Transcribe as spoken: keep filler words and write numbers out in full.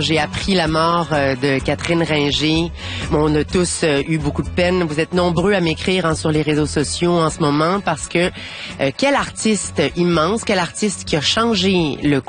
j'ai appris la mort euh, de Catherine Ringer, on a tous euh, eu beaucoup de peine. Vous êtes nombreux à m'écrire hein, sur les réseaux sociaux en ce moment parce que euh, quel artiste immense, quel artiste qui a changé le